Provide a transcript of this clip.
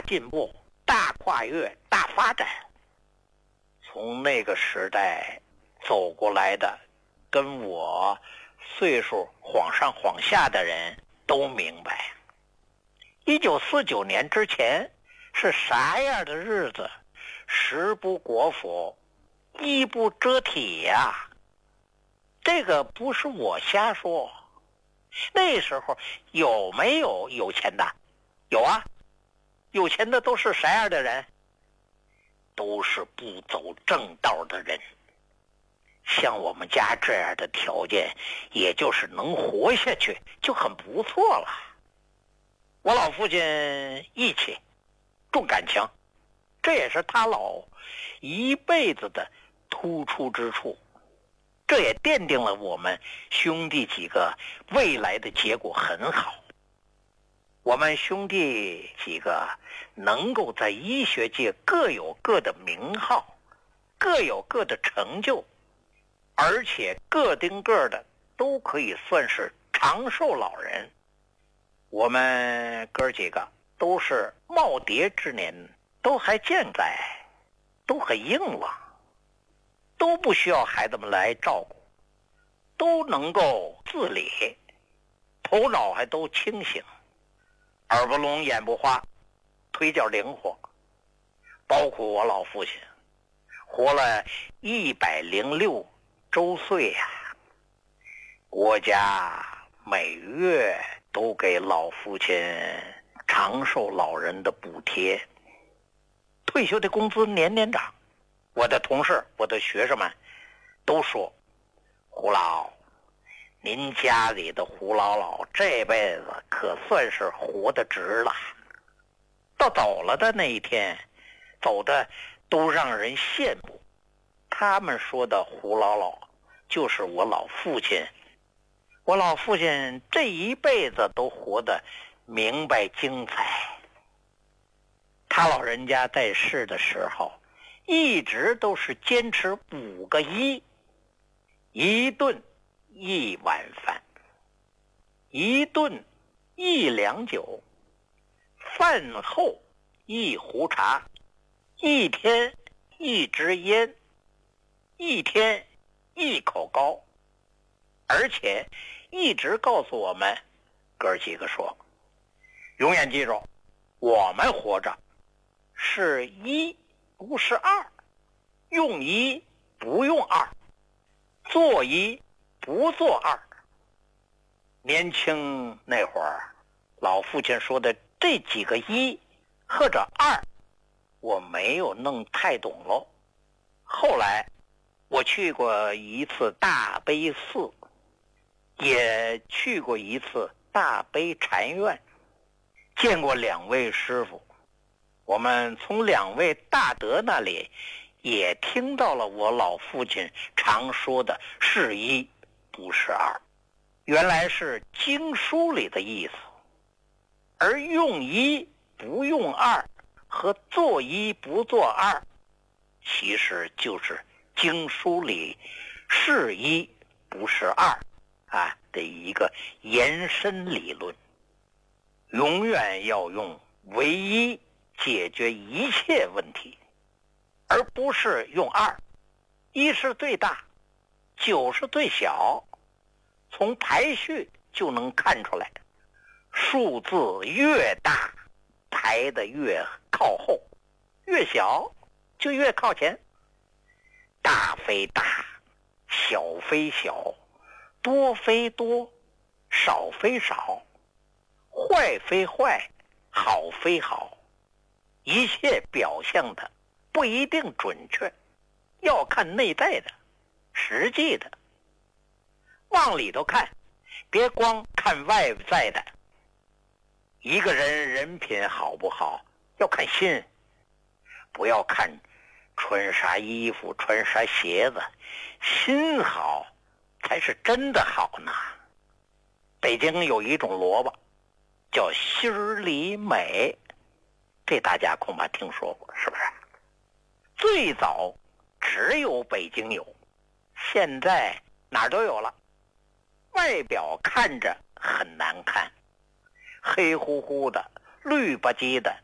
进步、大跨越、大发展。从那个时代走过来的，跟我岁数晃上晃下的人都明白，1949年之前是啥样的日子，食不果腹，衣不遮体呀。这个不是我瞎说。那时候有没有有钱的？有啊，有钱的都是啥样的人？都是不走正道的人。像我们家这样的条件，也就是能活下去就很不错了。我老父亲义气重感情，这也是他老一辈子的突出之处，这也奠定了我们兄弟几个未来的结果很好。我们兄弟几个能够在医学界各有各的名号，各有各的成就，而且个丁个的都可以算是长寿老人。我们哥几个都是耄耋之年，都还健在，都很硬朗，都不需要孩子们来照顾，都能够自理，头脑还都清醒，耳不聋眼不花，腿脚灵活。包括我老父亲活了106周岁呀，国家每月都给老父亲长寿老人的补贴，退休的工资年年涨。我的同事，我的学生们都说，胡老，您家里的胡老老这辈子可算是活得值了。到走了的那一天，走的都让人羡慕。他们说的胡老老就是我老父亲。我老父亲这一辈子都活得明白精彩。他老人家在世的时候一直都是坚持5个1，一顿1碗饭，一顿1两酒，饭后1壶茶，一天1支烟，一天1口糕。而且一直告诉我们哥几个说，永远记住，我们活着是1不是2，用1不用2，做1不做2。年轻那会儿老父亲说的这几个1或者2我没有弄太懂喽。后来我去过一次大悲寺，也去过一次大悲禅院，见过2位师傅。我们从2位大德那里也听到了我老父亲常说的是1不是2，原来是经书里的意思。而用1不用2和做1不做2，其实就是经书里是1不是2的一个延伸理论。永远要用唯1解决一切问题，而不是用2。1是最大，9是最小，从排序就能看出来，数字越大排得越靠后，越小就越靠前。大非大，小非小，多非多，少非少，坏非坏，好非好，一切表象的不一定准确，要看内在的实际的。往里头看，别光看外在的。一个人人品好不好要看心，不要看穿啥衣服穿啥鞋子，心好才是真的好呢。北京有一种萝卜叫心里美，这大家恐怕听说过，是不是？最早只有北京有，现在哪儿都有了。外表看着很难看，黑乎乎的绿吧唧的，